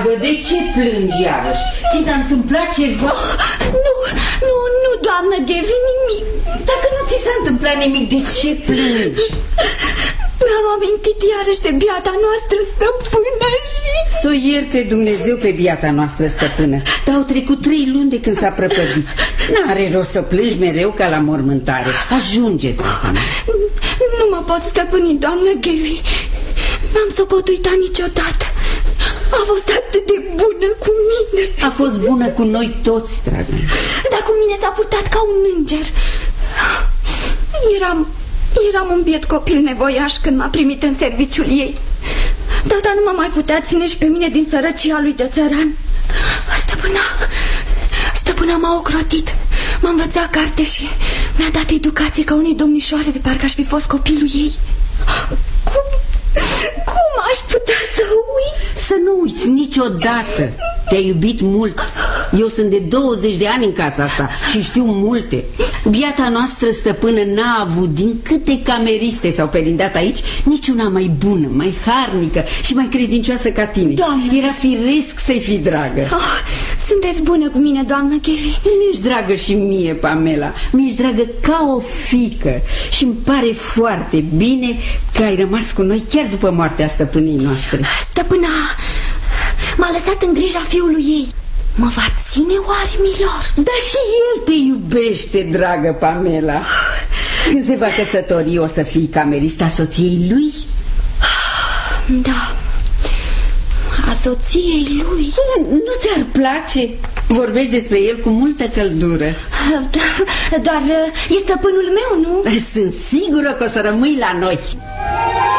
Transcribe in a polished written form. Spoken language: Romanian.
dragă, de ce plângi iarăși? Ți s-a întâmplat ceva? Nu, doamnă Ghevi, nimic. Dacă nu ți s-a întâmplat nimic, de ce plângi? Mi-am amintit iarăși de biata noastră stăpână și... S-o ierte Dumnezeu pe biata noastră stăpână. Dar au trecut 3 luni de când s-a prăpădit. N-are rost să plângi mereu ca la mormântare. Ajunge, draga mea. Nu mă pot stăpâni, doamnă Ghevi. N-am să pot uita niciodată. A fost atât de bună cu mine. A fost bună cu noi toți, dragă. Dar cu mine s-a purtat ca un înger. Eram un biet copil nevoiaș când m-a primit în serviciul ei. Tata nu m-a mai putea ține și pe mine din sărăcia lui de țăran. Stăpâna m-a ocrotit. M-a învățat carte și mi-a dat educație ca unei domnișoare, de parcă aș fi fost copilul ei. Cum aș putea să uit? Să nu uiți niciodată. Te-ai iubit mult. Eu sunt de 20 de ani în casa asta și știu multe. Biata noastră stăpână n-a avut, din câte cameriste s-au perindat aici, niciuna mai bună, mai harnică și mai credincioasă ca tine. Doamne! Era firesc să-i fii dragă. Sunteți bună cu mine, doamnă Ghevi. Mi-ești dragă și mie, Pamela. Mi-ești dragă ca o fiică. Și îmi pare foarte bine că ai rămas cu noi chiar după moartea stăpânii noastre. Stăpâna m-a lăsat în grija fiului ei. Mă va ține oare, milor? Dar și el te iubește, dragă Pamela. Când se va căsători, o să fii camerista soției lui? Da, a soției lui. Nu ți-ar place? Vorbești despre el cu multă căldură. Doar e stăpânul meu, nu? Sunt sigură că o să rămâi la noi.